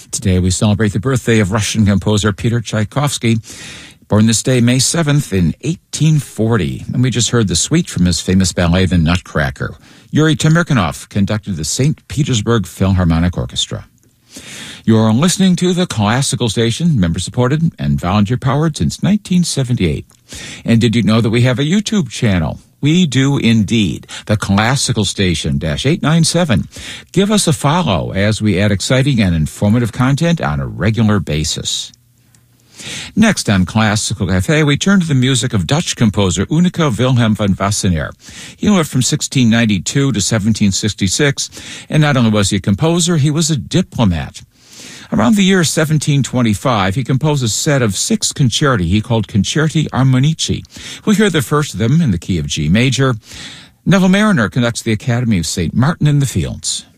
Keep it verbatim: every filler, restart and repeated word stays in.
Today we celebrate the birthday of Russian composer Peter Tchaikovsky, born this day, May seventh, in eighteen forty. And we just heard the suite from his famous ballet, The Nutcracker. Yuri Temirkanov conducted the Saint Petersburg Philharmonic Orchestra. You're listening to the Classical Station, member-supported and volunteer-powered since nineteen seventy-eight. And did you know that we have a YouTube channel? We do indeed. The Classical Station eight nine seven. Give us a follow as we add exciting and informative content on a regular basis. Next on Classical Cafe, we turn to the music of Dutch composer Unica Wilhelm van Wassenaar. He lived from sixteen ninety-two to seventeen sixty-six, and not only was he a composer, he was a diplomat. Around the year seventeen twenty-five, he composed a set of six concerti he called Concerti Armonici. We'll hear the first of them in the key of G major. Neville Mariner conducts the Academy of Saint Martin in the Fields.